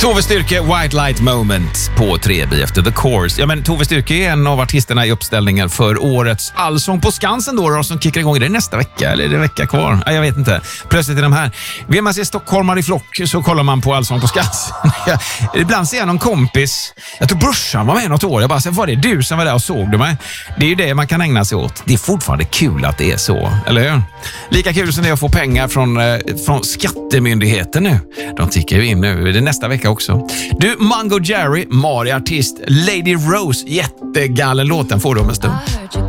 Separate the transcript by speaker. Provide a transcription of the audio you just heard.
Speaker 1: Tove Styrke, White Light Moment på 3B efter The Course. Ja, men Tove Styrke är en av artisterna i uppställningen för årets Allsång på Skansen då som kickar igång. Är det nästa vecka eller är det vecka kvar? Ja, jag vet inte. Plötsligt är de här. Vill man se stockholmar i flock så kollar man på Allsång på Skansen. Ibland ser jag någon kompis. Jag tror brorsan var med något år. Jag bara säger, var det du som var där och såg du mig? Det är ju det man kan ägna sig åt. Det är fortfarande kul att det är så, eller hur? Lika kul som det är att få pengar från skattemyndigheten nu. De tickar ju in nu. Det är nästa vecka också. Du, Mango Jerry, Mari artist, Lady Rose, jättegalen låten får du om en stund.